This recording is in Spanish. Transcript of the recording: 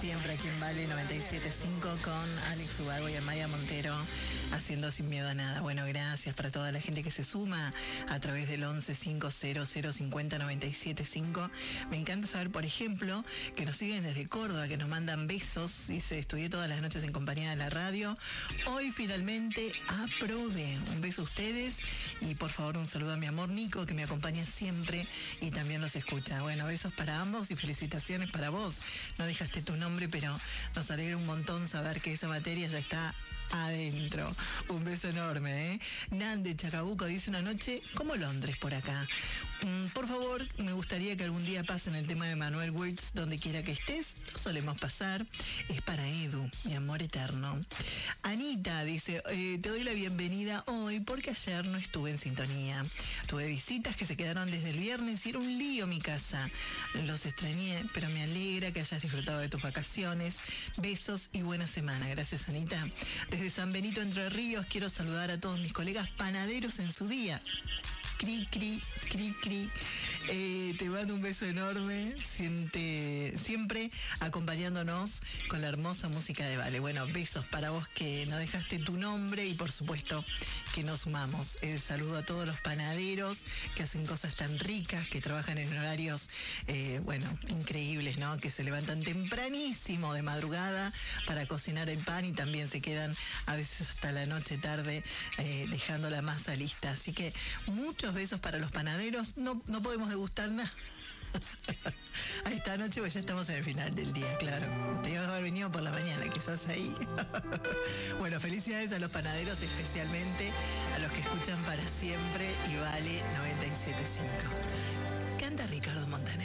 siempre aquí en Vale 97.5 con Alex Ubago y Amaya Montero haciendo Sin Miedo a Nada. Bueno, gracias para toda la gente que se suma a través del 1150050975. Me encanta saber, por ejemplo, que nos siguen desde Córdoba, que nos mandan besos. Dice, estudié todas las noches en compañía de la radio. Hoy finalmente aprobé. Un beso a ustedes y por favor un saludo a mi amor Nico, que me acompaña siempre y también los escucha. Bueno, besos para ambos y felicitaciones para vos. No dejaste tu nombre, pero nos alegra un montón saber que esa materia ya está adentro. Un beso enorme, ¿eh? Nan de Chacabuco dice, una noche como Londres por acá. Por favor, me gustaría que algún día pasen el tema de Manuel Wirtz donde quiera que estés. Lo solemos pasar. Es para Edu, mi amor eterno. Anita dice, te doy la bienvenida hoy porque ayer no estuve en sintonía. Tuve visitas que se quedaron desde el viernes y era un lío mi casa. Los extrañé, pero me alegra que hayas disfrutado de tus vacaciones. Besos y buena semana. Gracias, Anita. Desde San Benito, Entre Ríos, quiero saludar a todos mis colegas panaderos en su día. Cri, cri, cri, cri. Te mando un beso enorme, siempre acompañándonos con la hermosa música de Vale. Bueno, besos para vos que no dejaste tu nombre y por supuesto que nos sumamos. Saludo a todos los panaderos que hacen cosas tan ricas, que trabajan en horarios, increíbles, ¿no? Que se levantan tempranísimo de madrugada para cocinar el pan y también se quedan a veces hasta la noche tarde dejando la masa lista. Así que muchos besos para los panaderos. No podemos degustar nada a esta noche, pues ya estamos en el final del día, claro. Te ibas a haber venido por la mañana, quizás ahí. Bueno, felicidades a los panaderos, especialmente a los que escuchan para siempre y Vale 97.5. Canta Ricardo Montaner.